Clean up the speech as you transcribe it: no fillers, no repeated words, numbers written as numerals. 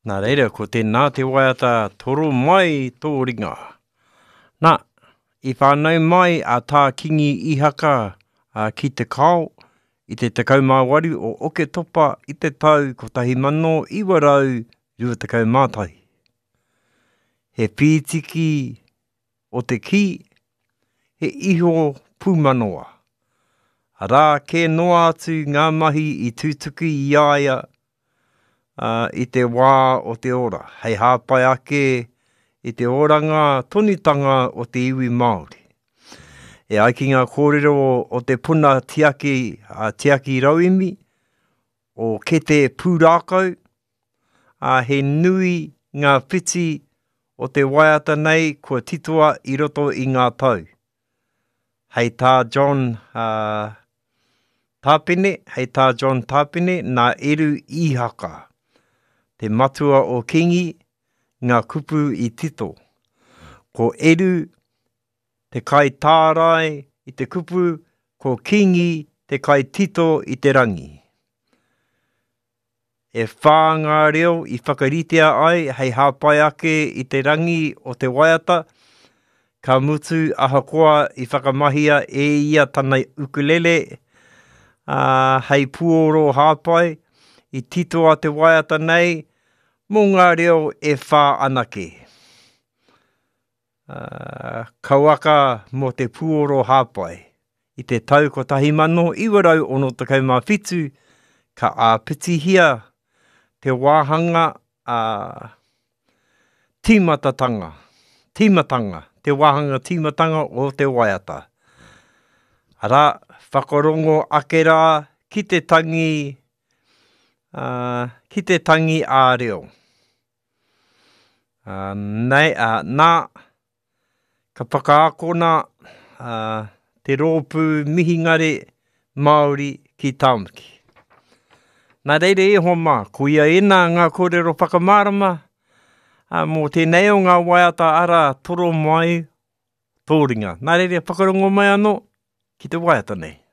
Nā reira, ko tēnā te waiata toro mai tō ringa. Nā, I whānau mai a tā kingi I haka ki te kao I te tekau māwaru o Oke Topa I te tau ko tahi mano iwa rau rua tekau mātahi. He pītiki o te ki, he iho pūmanoa. Arā, ke noa atu ngā mahi I tūtuki I aia I te wā o te ora. Hei hāpai ake I te oranga tonitanga o te iwi Māori. E ai ki ngā kōrero o te puna tiaki rauimi, o ke te pūrākau, he nui ngā whiti o te waiata nei kua titoa I roto I ngā tau. Hei tā John Tāpene, nā eru I haka. Te matua o kingi, ngā kupu I tito. Ko eru, te kai tārai I te kupu, ko kingi, te kai tito I te rangi. E whā ngā reo I whakaritea ai, hei hāpai ake I te rangi o te waiata, ka mutu ahakoa I whakamahia e ia tanai ukulele, hei puoro hāpai, I titoa te waiata nei, mō ngā reo e whā anake. Kauaka mō te puoro hāpai. I te tau ko tahi mano, iwarau ono takau mā whitu, ka āpitihia te wāhanga timatanga, te wāhanga timatanga o te waiata. Arā, whakarongo ake rā ki te tangi āreo. Nā, ka whakaakona te rōpū mihingare Māori ki Tāmaki. Nā reire e homa, ko ia ena ngā kōrero whakamārama, mō tēnei o ngā waiata ara toro mai tōringa. Nā reire, whakarongo mai anō ki te waiata nei.